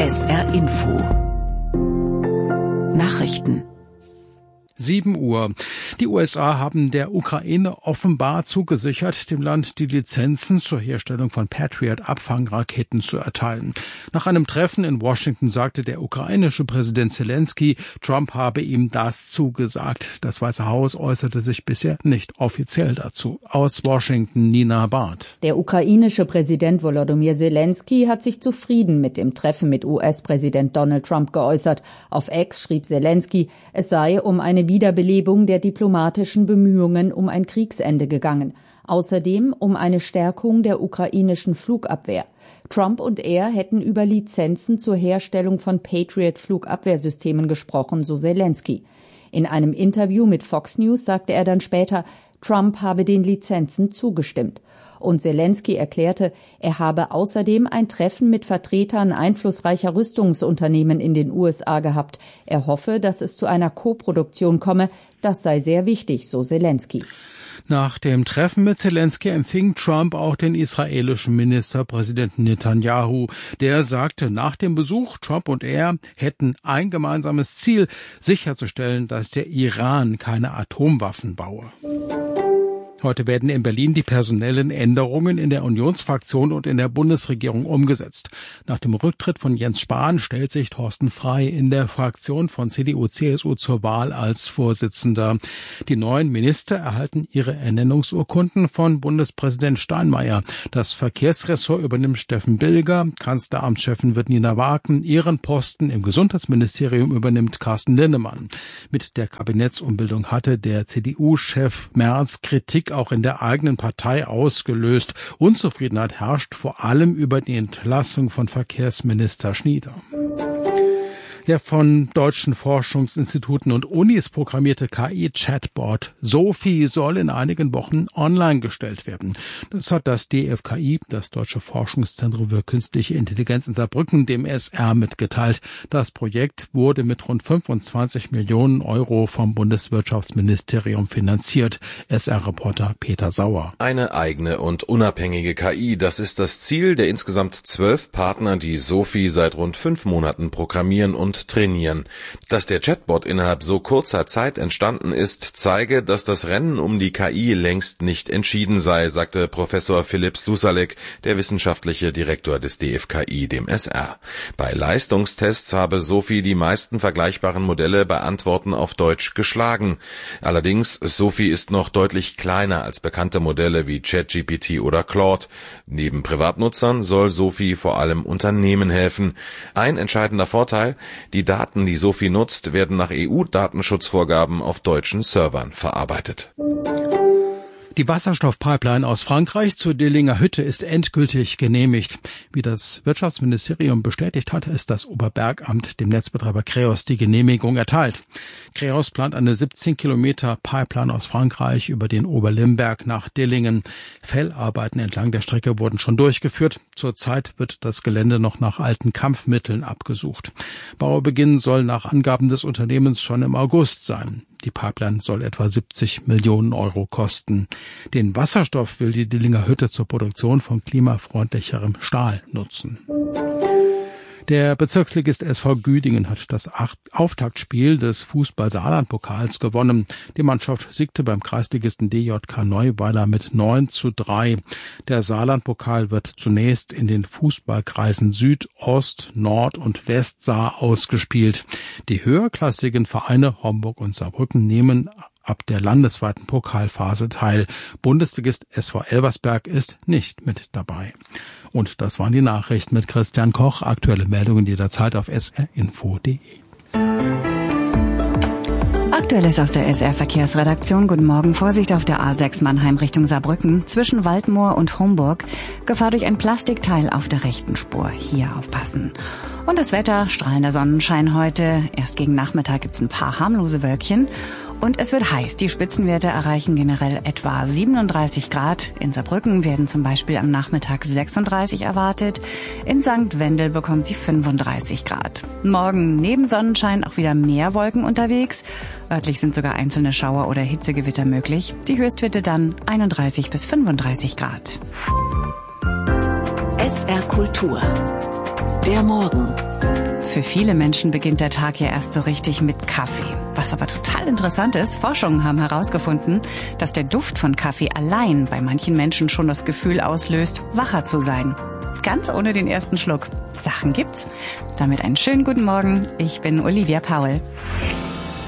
SR Info. Nachrichten. 7 Uhr. Die USA haben der Ukraine offenbar zugesichert, dem Land die Lizenzen zur Herstellung von Patriot-Abfangraketen zu erteilen. Nach einem Treffen in Washington sagte der ukrainische Präsident Zelensky, Trump habe ihm das zugesagt. Das Weiße Haus äußerte sich bisher nicht offiziell dazu. Aus Washington, Nina Barth. Der ukrainische Präsident Volodymyr Zelensky hat sich zufrieden mit dem Treffen mit US-Präsident Donald Trump geäußert. Auf X schrieb Zelensky, es sei um eine Wiederbelebung der diplomatischen Bemühungen um ein Kriegsende gegangen. Außerdem um eine Stärkung der ukrainischen Flugabwehr. Trump und er hätten über Lizenzen zur Herstellung von Patriot-Flugabwehrsystemen gesprochen, so Zelensky. In einem Interview mit Fox News sagte er dann später, Trump habe den Lizenzen zugestimmt. Und Zelensky erklärte, er habe außerdem ein Treffen mit Vertretern einflussreicher Rüstungsunternehmen in den USA gehabt. Er hoffe, dass es zu einer Koproduktion komme. Das sei sehr wichtig, so Zelensky. Nach dem Treffen mit Zelensky empfing Trump auch den israelischen Ministerpräsidenten Netanyahu. Der sagte nach dem Besuch, Trump und er hätten ein gemeinsames Ziel, sicherzustellen, dass der Iran keine Atomwaffen baue. Heute werden in Berlin die personellen Änderungen in der Unionsfraktion und in der Bundesregierung umgesetzt. Nach dem Rücktritt von Jens Spahn stellt sich Thorsten Frey in der Fraktion von CDU/CSU zur Wahl als Vorsitzender. Die neuen Minister erhalten ihre Ernennungsurkunden von Bundespräsident Steinmeier. Das Verkehrsressort übernimmt Steffen Bilger, Kanzleramtschefin wird Nina Wagen, ihren Posten im Gesundheitsministerium übernimmt Carsten Linnemann. Mit der Kabinettsumbildung hatte der CDU-Chef Merz Kritik auch in der eigenen Partei ausgelöst. Unzufriedenheit herrscht vor allem über die Entlassung von Verkehrsminister Schnieder. Der von deutschen Forschungsinstituten und Unis programmierte KI-Chatbot Sophie soll in einigen Wochen online gestellt werden. Das hat das DFKI, das Deutsche Forschungszentrum für Künstliche Intelligenz in Saarbrücken, dem SR mitgeteilt. Das Projekt wurde mit rund 25 Millionen Euro vom Bundeswirtschaftsministerium finanziert. SR-Reporter Peter Sauer. Eine eigene und unabhängige KI, das ist das Ziel der insgesamt 12 Partner, die Sophie seit rund 5 Monaten programmieren und trainieren. Dass der Chatbot innerhalb so kurzer Zeit entstanden ist, zeige, dass das Rennen um die KI längst nicht entschieden sei, sagte Professor Philipp Slusalek, der wissenschaftliche Direktor des DFKI, dem SR. Bei Leistungstests habe Sophie die meisten vergleichbaren Modelle bei Antworten auf Deutsch geschlagen. Allerdings, Sophie ist noch deutlich kleiner als bekannte Modelle wie ChatGPT oder Claude. Neben Privatnutzern soll Sophie vor allem Unternehmen helfen. Ein entscheidender Vorteil: Die Daten, die Sophie nutzt, werden nach EU-Datenschutzvorgaben auf deutschen Servern verarbeitet. Die Wasserstoffpipeline aus Frankreich zur Dillinger Hütte ist endgültig genehmigt. Wie das Wirtschaftsministerium bestätigt hat, ist das Oberbergamt dem Netzbetreiber Kreos die Genehmigung erteilt. Kreos plant eine 17 Kilometer Pipeline aus Frankreich über den Oberlimberg nach Dillingen. Fellarbeiten entlang der Strecke wurden schon durchgeführt. Zurzeit wird das Gelände noch nach alten Kampfmitteln abgesucht. Baubeginn soll nach Angaben des Unternehmens schon im August sein. Die Pipeline soll etwa 70 Millionen Euro kosten. Den Wasserstoff will die Dillinger Hütte zur Produktion von klimafreundlicherem Stahl nutzen. Der Bezirksligist SV Güdingen hat das Auftaktspiel des Fußball-Saarland-Pokals gewonnen. Die Mannschaft siegte beim Kreisligisten DJK Neuweiler mit 9:3. Der Saarland-Pokal wird zunächst in den Fußballkreisen Süd, Ost, Nord und Westsaar ausgespielt. Die höherklassigen Vereine Homburg und Saarbrücken nehmen ab der landesweiten Pokalphase teil. Bundesligist SV Elversberg ist nicht mit dabei. Und das waren die Nachrichten mit Christian Koch. Aktuelle Meldungen jederzeit auf srinfo.de. Aktuelles aus der SR-Verkehrsredaktion. Guten Morgen. Vorsicht auf der A6 Mannheim Richtung Saarbrücken. Zwischen Waldmoor und Homburg. Gefahr durch ein Plastikteil auf der rechten Spur. Hier aufpassen. Und das Wetter, strahlender Sonnenschein heute. Erst gegen Nachmittag gibt's ein paar harmlose Wölkchen. Und es wird heiß. Die Spitzenwerte erreichen generell etwa 37 Grad. In Saarbrücken werden zum Beispiel am Nachmittag 36 erwartet. In St. Wendel bekommen sie 35 Grad. Morgen neben Sonnenschein auch wieder mehr Wolken unterwegs. Örtlich sind sogar einzelne Schauer oder Hitzegewitter möglich. Die Höchstwerte dann 31 bis 35 Grad. SR Kultur. Der Morgen. Für viele Menschen beginnt der Tag ja erst so richtig mit Kaffee. Was aber total interessant ist, Forschungen haben herausgefunden, dass der Duft von Kaffee allein bei manchen Menschen schon das Gefühl auslöst, wacher zu sein. Ganz ohne den ersten Schluck. Sachen gibt's. Damit einen schönen guten Morgen. Ich bin Olivia Paul.